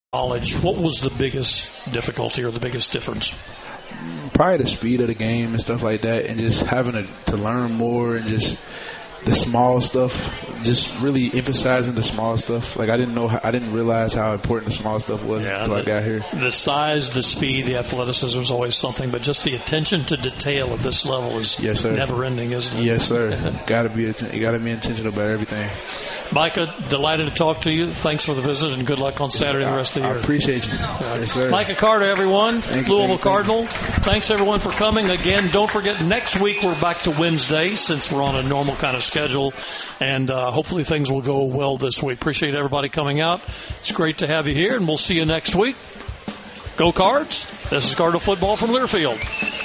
college, what was the biggest difficulty or the biggest difference? Probably the speed of the game and stuff like that, and just having to learn more and just the small stuff, just really emphasizing the small stuff. Like I didn't realize how important the small stuff was until I got here. The size, the speed, the athleticism is always something, but just the attention to detail at this level is never ending, isn't it? Yes, you gotta be intentional about everything. Micah, delighted to talk to you. Thanks for the visit and good luck on Saturday and the rest of the year. I appreciate you. Yes, sir. Micah Carter, everyone. Louisville Cardinal. Thanks everyone for coming. Again, don't forget, next week we're back to Wednesday since we're on a normal kind of schedule, and hopefully things will go well this week. Appreciate everybody coming out. It's great to have you here, and we'll see you next week. Go Cards. This is Cardinal Football from Learfield.